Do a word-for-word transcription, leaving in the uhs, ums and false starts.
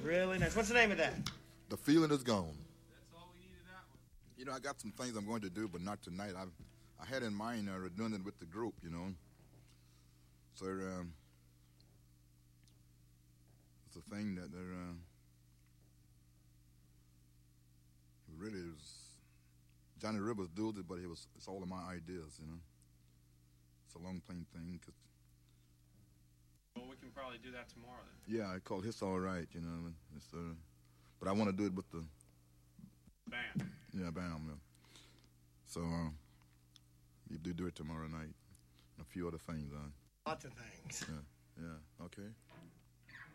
Really nice. What's the name of that? The Feeling Is Gone. That's all we needed that one. You know, I got some things I'm going to do, but not tonight. I I had in mind uh, redundant with the group, you know. So um, it's a thing that they're uh, really was. Johnny Rivers did it, but it was it's all of my ideas, you know. It's a long plain thing. Cause Well, we can probably do that tomorrow then. yeah, I call It's All Right, you know. It's, uh, but I want to do it with the Bam. yeah, bam. Yeah. So uh, you do do it tomorrow night. And a few other things, huh? Lots of things. Yeah, yeah, okay.